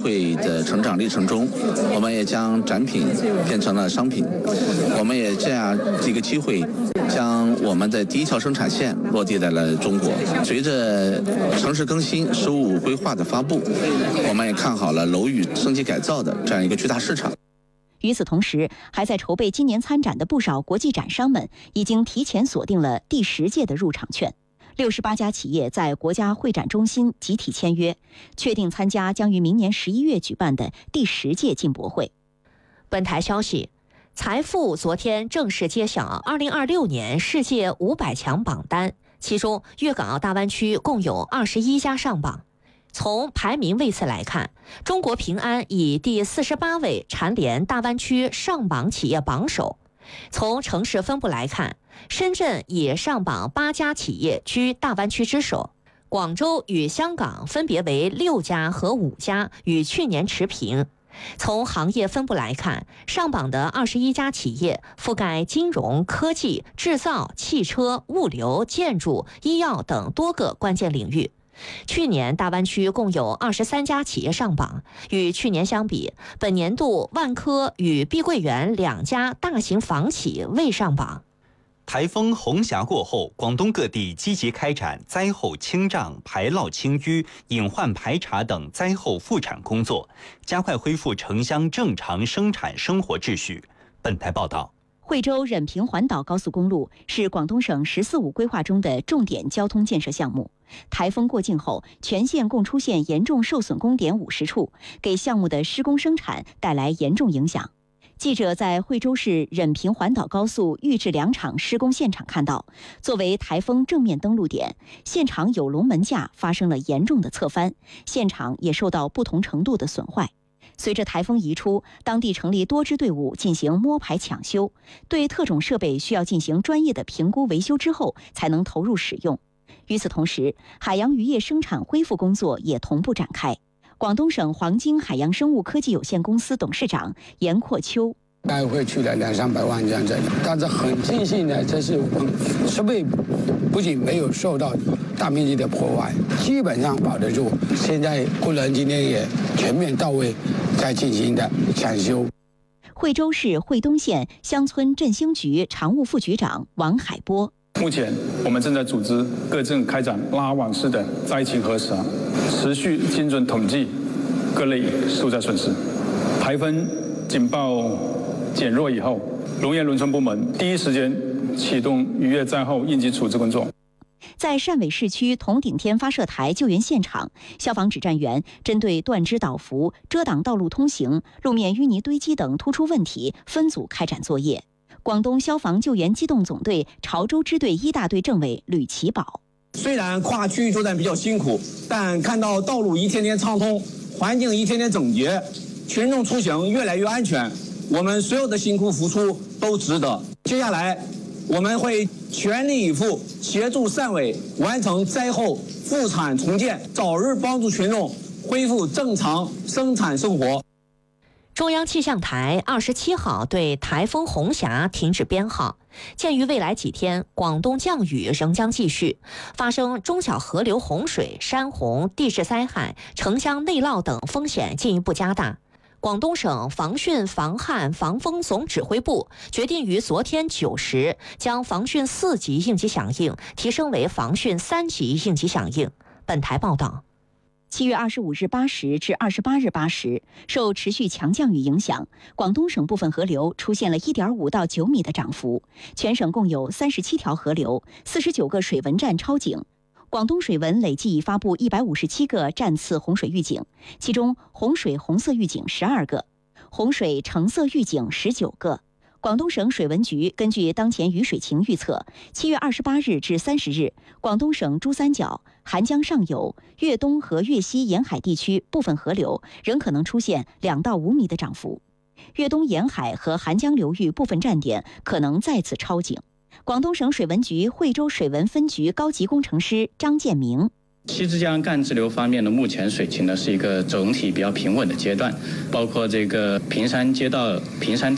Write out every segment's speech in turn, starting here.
会的成长历程中，我们也将展品变成了商品。我们也这样一个机会，将我们的第一条生产线落地在了中国。随着城市更新、“十五五”规划的发布，我们也看好了楼宇升级改造的这样一个巨大市场。 与此同时，还在筹备今年参展的不少国际展商们已经提前锁定了第10届的入场券。68家企业在国家会展中心集体签约，确定参加将于明年11月举办的第10届进博会。 本台消息，财富昨天正式揭晓2026年世界500强榜单，其中粤港澳大湾区共有21家上榜。从排名位次来看，中国平安以第48位蝉联大湾区上榜企业榜首。从城市分布来看，深圳以上榜8家企业居大湾区之首，广州与香港分别为6家和5家，与去年持平。从行业分布来看，上榜的21家企业覆盖金融、科技、制造、汽车、物流、建筑、医药等多个关键领域。去年大湾区共有23家企业上榜，与去年相比，本年度万科与碧桂园2家大型房企未上榜。 台风红霞过后，广东各地积极开展灾后清障、排涝清淤、隐患排查等灾后复产工作，加快恢复城乡正常生产生活秩序。本台报道。 惠州任平环岛高速公路是广东省“十四五”规划中的重点交通建设项目。台风过境后，全线共出现严重受损工点50处，给项目的施工生产带来严重影响。记者在惠州市任平环岛高速预制梁场施工现场看到，作为台风正面登陆点，现场有龙门架发生了严重的侧翻，现场也受到不同程度的损坏。随着台风移出，当地成立多支队伍进行摸排抢修，对特种设备需要进行专业的评估维修之后才能投入使用。与此同时，海洋渔业生产恢复工作也同步展开。广东省黄金海洋生物科技有限公司董事长严阔秋。 大概会去了200-300万这样子，但是很庆幸的，这是我们设备不仅没有受到大面积的破坏，基本上保得住。现在工人今天也全面到位，在进行的抢修。 惠州市惠东县乡村振兴局常务副局长王海波。 目前我们正在组织各镇开展拉网式的灾情核查，持续精准统计各类受灾损失。台风警报减弱以后，农业农村部门第一时间启动渔业灾后应急处置工作。 在汕尾市区铜顶天发射台救援现场，消防指战员针对断枝倒伏、遮挡道路通行、路面淤泥堆积等突出问题，分组开展作业。广东消防救援机动总队潮州支队1大队政委吕奇宝。 虽然跨区域作战比较辛苦，但看到道路一天天畅通，环境一天天整洁，群众出行越来越安全，我们所有的辛苦付出都值得。接下来我们会全力以赴协助汕尾完成灾后复产重建，早日帮助群众恢复正常生产生活。 中央气象台27号对台风红霞停止编号。鉴于未来几天广东降雨仍将继续，发生中小河流洪水、山洪、地质灾害、城乡内涝等风险进一步加大，广东省防汛防旱防风总指挥部决定于昨天9时将防汛4级应急响应提升为防汛3级应急响应。本台报道。 7月25日8时至28日8时，受持续强降雨影响，广东省部分河流出现了1.5到9米的涨幅，全省共有37条河流、49个水文站超警。广东水文累计已发布157个站次洪水预警，其中洪水红色预警12个，洪水橙色预警19个。广东省水文局根据当前雨水情预测，7月28日至30日，广东省珠三角、韩江上游、粤东和粤西沿海地区部分河流仍可能出现2到5米的涨幅，粤东沿海和韩江流域部分站点可能再次超警。广东省水文局惠州水文分局高级工程师张建明。 西之江干支流方面呢，目前水情是一个总体比较平稳的阶段，包括这个平山街道平山站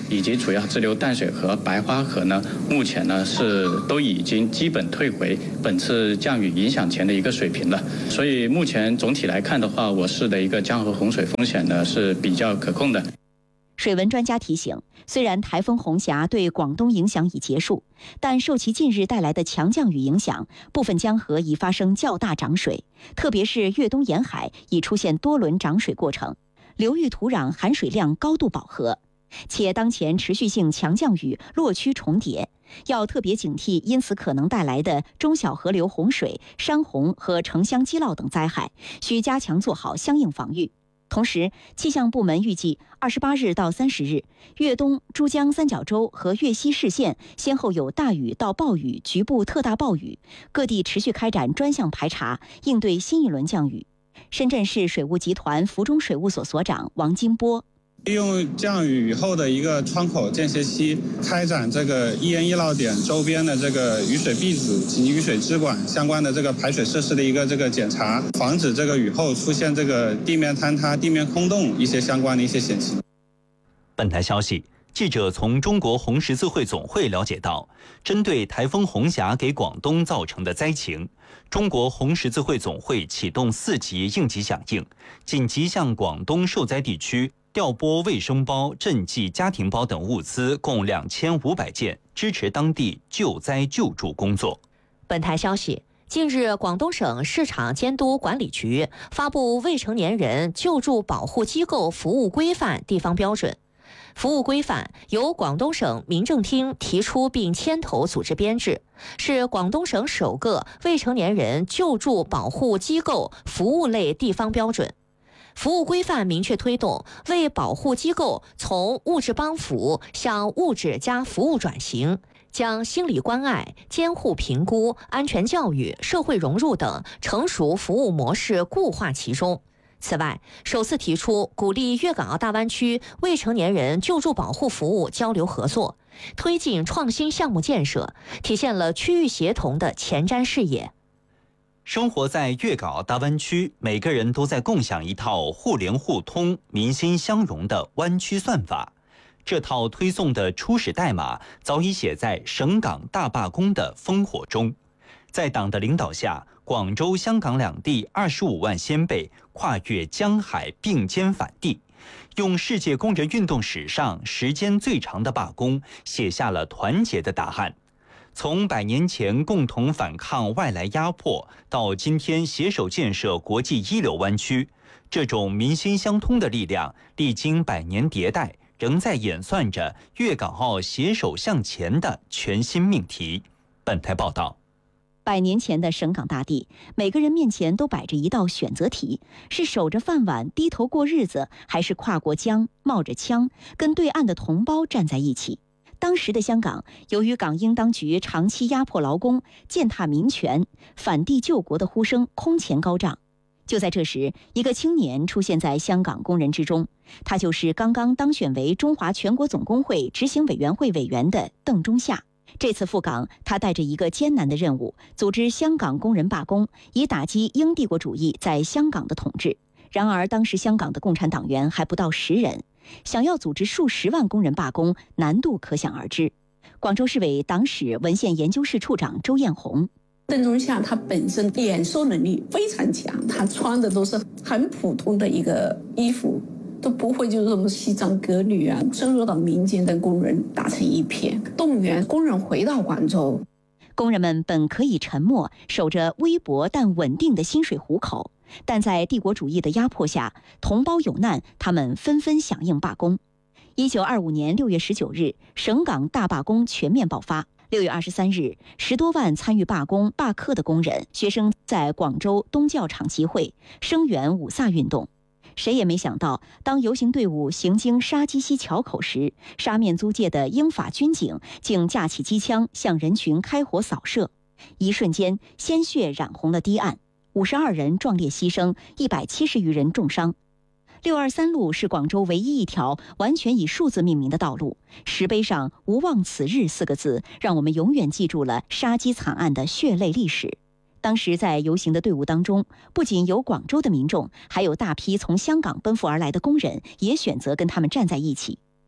以及主要支流淡水河、白花河呢，目前呢是都已经基本退回本次降雨影响前的一个水平了。所以目前总体来看的话，我市的一个江河洪水风险呢是比较可控的。 水文专家提醒，虽然台风红霞对广东影响已结束，但受其近日带来的强降雨影响，部分江河已发生较大涨水，特别是粤东沿海已出现多轮涨水过程，流域土壤含水量高度饱和，且当前持续性强降雨落区重叠，要特别警惕因此可能带来的中小河流洪水、山洪和城乡积涝等灾害，需加强做好相应防御。同时，气象部门预计28日到30日，粤东、珠江三角洲和粤西市县先后有大雨到暴雨、局部特大暴雨，各地持续开展专项排查，应对新一轮降雨。深圳市水务集团福中水务所所长王金波。 利用降雨以后的一个窗口间歇期，开展这个易淹易涝点周边的这个雨水壁子及雨水支管相关的这个排水设施的一个这个检查，防止这个雨后出现这个地面坍塌、地面空洞一些相关的一些险情。 本台消息，记者从中国红十字会总会了解到，针对台风红霞给广东造成的灾情，中国红十字会总会启动4级应急响应，紧急向广东受灾地区调拨卫生包、赈济家庭包等物资共2500件，支持当地救灾救助工作。 本台消息，近日，广东省市场监督管理局发布《未成年人救助保护机构服务规范》地方标准。服务规范由广东省民政厅提出并牵头组织编制，是广东省首个未成年人救助保护机构服务类地方标准。服务规范明确推动为保护机构从物质帮扶向物质加服务转型，将心理关爱、监护评估、安全教育、社会融入等成熟服务模式固化其中。此外，首次提出鼓励粤港澳大湾区未成年人救助保护服务交流合作，推进创新项目建设，体现了区域协同的前瞻视野。 生活在粤港澳大湾区，每个人都在共享一套互联互通、民心相融的湾区算法。这套推送的初始代码早已写在省港大罢工的烽火中。在党的领导下，广州、香港两地25万先辈跨越江海并肩反帝，用世界工人运动史上时间最长的罢工，写下了团结的答案。从100年前共同反抗外来压迫，到今天携手建设国际一流湾区，这种民心相通的力量，历经100年迭代，仍在演算着粤港澳携手向前的全新命题。本台报道。 100年前的省港大地，每个人面前都摆着一道选择题：是守着饭碗低头过日子，还是跨过江冒着枪跟对岸的同胞站在一起？当时的香港，由于港英当局长期压迫劳工、践踏民权、反帝救国的呼声空前高涨。就在这时，一个青年出现在香港工人之中，他就是刚刚当选为中华全国总工会执行委员会委员的邓中夏。这次赴港，他带着一个艰难的任务，组织香港工人罢工，以打击英帝国主义在香港的统治。然而，当时香港的共产党员还不到10人，想要组织数10万工人罢工，难度可想而知。广州市委党史文献研究室处长周艳红： 邓中夏他本身演说能力非常强，他穿的都是很普通的一个衣服，都不会就是什么西装革履啊，深入到民间的工人打成一片，动员工人回到广州。 工人们本可以沉默，守着微薄但稳定的薪水糊口，但在帝国主义的压迫下，同胞有难，他们纷纷响应罢工。1925年6月19日，省港大罢工全面爆发。6月23日，10多万参与罢工罢课的工人、学生在广州东教场集会，声援五卅运动。谁也没想到，当游行队伍行经沙基溪桥口时，沙面租界的英法军警竟架起机枪向人群开火扫射，一瞬间，鲜血染红了堤岸，52人壮烈牺牲，170余人重伤。623路是广州唯一一条完全以数字命名的道路，石碑上“无忘此日”4个字，让我们永远记住了沙基惨案的血泪历史。当时在游行的队伍当中，不仅有广州的民众，还有大批从香港奔赴而来的工人，也选择跟他们站在一起。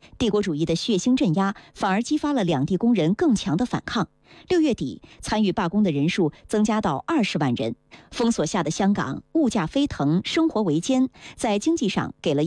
帝国主义的血腥镇压反而激发了两地工人更强的反抗。6月底，参与罢工的人数增加到20万人。封锁下的香港，物价飞腾，生活维艰，在经济上给了